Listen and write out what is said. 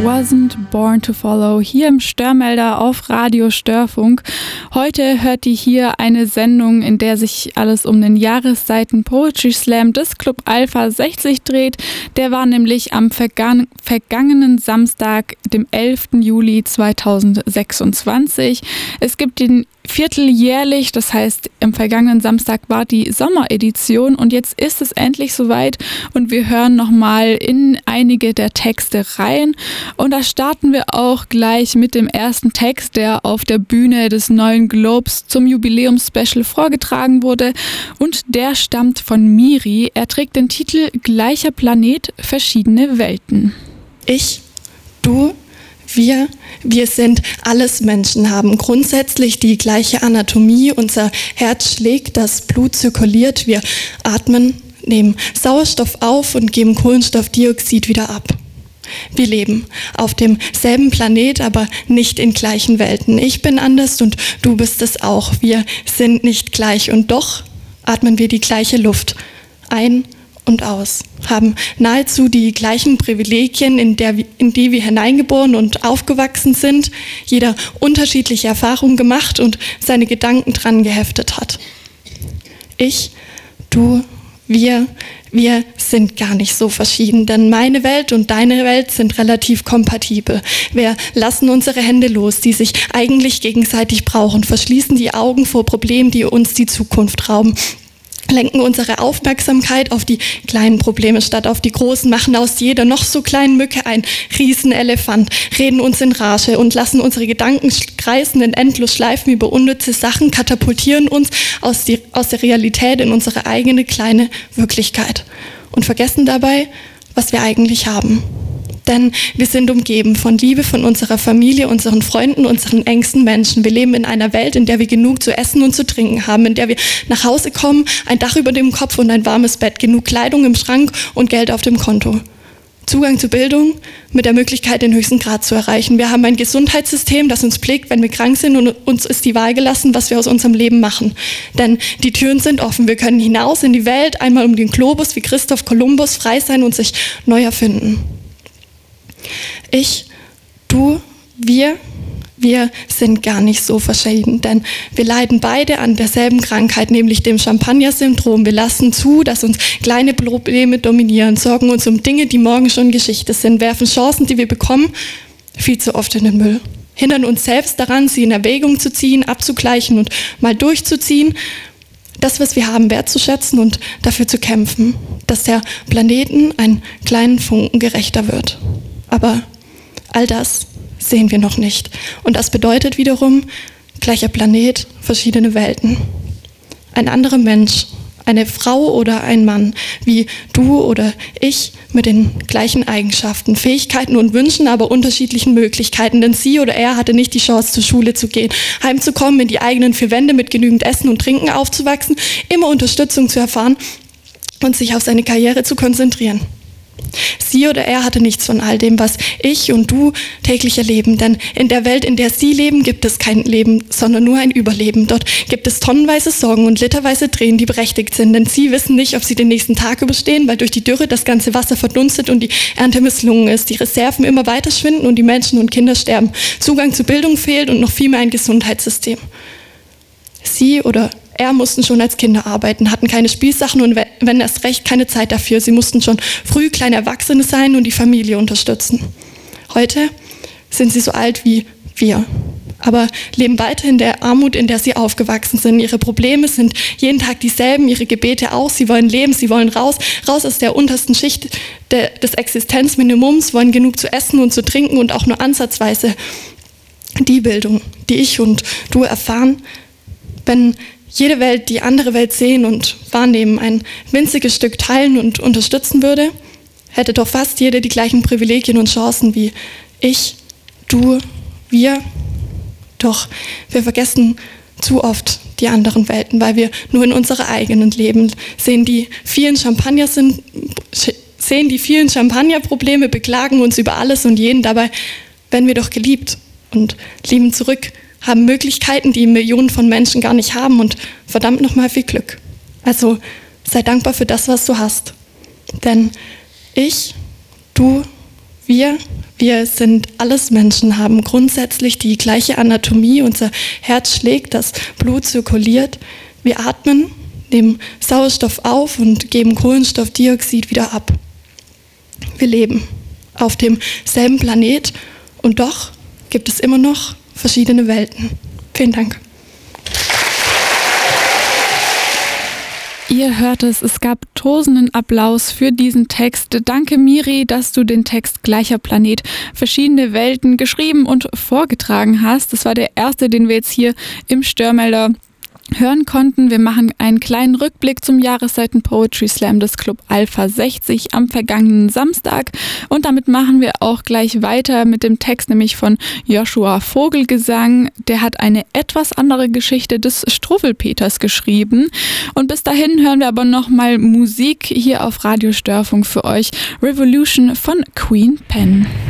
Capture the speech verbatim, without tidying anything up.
Wasn't Born to Follow hier im Störmelder auf Radio Störfunk. Heute hört ihr hier eine Sendung, in der sich alles um den Jahreszeiten Poetry Slam des Club Alpha sechzig dreht. Der war nämlich am vergan- vergangenen Samstag, dem elften Juli zweitausendsechsundzwanzig. Es gibt den vierteljährlich, das heißt, am vergangenen Samstag war die Sommeredition und jetzt ist es endlich soweit und wir hören nochmal in einige der Texte rein. Und da starten wir auch gleich mit dem ersten Text, der auf der Bühne des Neuen Globes zum Jubiläumsspecial vorgetragen wurde und der stammt von Miri. Er trägt den Titel Gleicher Planet, verschiedene Welten. Ich, du, wir, wir sind alles Menschen, haben grundsätzlich die gleiche Anatomie. Unser Herz schlägt, das Blut zirkuliert, wir atmen, nehmen Sauerstoff auf und geben Kohlenstoffdioxid wieder ab. Wir leben auf demselben Planet, aber nicht in gleichen Welten. Ich bin anders und du bist es auch. Wir sind nicht gleich und doch atmen wir die gleiche Luft ein und aus, haben nahezu die gleichen Privilegien, in, der, in die wir hineingeboren und aufgewachsen sind, jeder unterschiedliche Erfahrungen gemacht und seine Gedanken dran geheftet hat. Ich, du, wir, wir sind gar nicht so verschieden, denn meine Welt und deine Welt sind relativ kompatibel. Wir lassen unsere Hände los, die sich eigentlich gegenseitig brauchen, verschließen die Augen vor Problemen, die uns die Zukunft rauben, lenken unsere Aufmerksamkeit auf die kleinen Probleme statt auf die großen, machen aus jeder noch so kleinen Mücke einen Riesenelefant, reden uns in Rage und lassen unsere Gedanken kreisen in endlos Schleifen über unnütze Sachen, katapultieren uns aus, die, aus der Realität in unsere eigene kleine Wirklichkeit und vergessen dabei, was wir eigentlich haben. Denn wir sind umgeben von Liebe, von unserer Familie, unseren Freunden, unseren engsten Menschen. Wir leben in einer Welt, in der wir genug zu essen und zu trinken haben, in der wir nach Hause kommen, ein Dach über dem Kopf und ein warmes Bett, genug Kleidung im Schrank und Geld auf dem Konto. Zugang zu Bildung mit der Möglichkeit, den höchsten Grad zu erreichen. Wir haben ein Gesundheitssystem, das uns pflegt, wenn wir krank sind und uns ist die Wahl gelassen, was wir aus unserem Leben machen. Denn die Türen sind offen. Wir können hinaus in die Welt, einmal um den Globus wie Christoph Kolumbus, frei sein und sich neu erfinden. Ich, du, wir, wir sind gar nicht so verschieden, denn wir leiden beide an derselben Krankheit, nämlich dem Champagner-Syndrom. Wir lassen zu, dass uns kleine Probleme dominieren, sorgen uns um Dinge, die morgen schon Geschichte sind, werfen Chancen, die wir bekommen, viel zu oft in den Müll, hindern uns selbst daran, sie in Erwägung zu ziehen, abzugleichen und mal durchzuziehen, das, was wir haben, wertzuschätzen und dafür zu kämpfen, dass der Planeten einen kleinen Funken gerechter wird. Aber all das sehen wir noch nicht. Und das bedeutet wiederum, gleicher Planet, verschiedene Welten. Ein anderer Mensch, eine Frau oder ein Mann, wie du oder ich, mit den gleichen Eigenschaften, Fähigkeiten und Wünschen, aber unterschiedlichen Möglichkeiten. Denn sie oder er hatte nicht die Chance, zur Schule zu gehen, heimzukommen, in die eigenen vier Wände mit genügend Essen und Trinken aufzuwachsen, immer Unterstützung zu erfahren und sich auf seine Karriere zu konzentrieren. Sie oder er hatte nichts von all dem, was ich und du täglich erleben. Denn in der Welt, in der sie leben, gibt es kein Leben, sondern nur ein Überleben. Dort gibt es tonnenweise Sorgen und literweise Tränen, die berechtigt sind. Denn sie wissen nicht, ob sie den nächsten Tag überstehen, weil durch die Dürre das ganze Wasser verdunstet und die Ernte misslungen ist. Die Reserven immer weiter schwinden und die Menschen und Kinder sterben. Zugang zu Bildung fehlt und noch viel mehr ein Gesundheitssystem. Sie oder er mussten schon als Kinder arbeiten, hatten keine Spielsachen und wenn erst recht keine Zeit dafür. Sie mussten schon früh kleine Erwachsene sein und die Familie unterstützen. Heute sind sie so alt wie wir, aber leben weiter in der Armut, in der sie aufgewachsen sind. Ihre Probleme sind jeden Tag dieselben, ihre Gebete auch. Sie wollen leben, sie wollen raus, raus aus der untersten Schicht de, des Existenzminimums, wollen genug zu essen und zu trinken und auch nur ansatzweise die Bildung, die ich und du erfahren, wenn jede Welt die andere Welt sehen und wahrnehmen, ein winziges Stück teilen und unterstützen würde, hätte doch fast jede die gleichen Privilegien und Chancen wie ich, du, wir. Doch wir vergessen zu oft die anderen Welten, weil wir nur in unserer eigenen leben, sehen die vielen Champagner sind, sehen die vielen Champagnerprobleme, beklagen uns über alles und jeden. Dabei werden wir doch geliebt und lieben zurück, haben Möglichkeiten, die Millionen von Menschen gar nicht haben und verdammt nochmal viel Glück. Also sei dankbar für das, was du hast. Denn ich, du, Wir, wir sind alles Menschen, haben grundsätzlich die gleiche Anatomie. Unser Herz schlägt, das Blut zirkuliert. Wir atmen, nehmen Sauerstoff auf und geben Kohlenstoffdioxid wieder ab. Wir leben auf demselben Planet und doch gibt es immer noch verschiedene Welten. Vielen Dank. Ihr hört es, es gab tosenden Applaus für diesen Text. Danke Miri, dass du den Text Gleicher Planet, verschiedene Welten geschrieben und vorgetragen hast. Das war der erste, den wir jetzt hier im Störmelder hören konnten. Wir machen einen kleinen Rückblick zum Jahresseiten Poetry Slam des Club Alpha sechzig am vergangenen Samstag und damit machen wir auch gleich weiter mit dem Text, nämlich von Joshua Vogelgesang. Der hat eine etwas andere Geschichte des Struffelpeters geschrieben und bis dahin hören wir aber nochmal Musik hier auf Radio Störfunk für euch. Revolution von Queen Pen.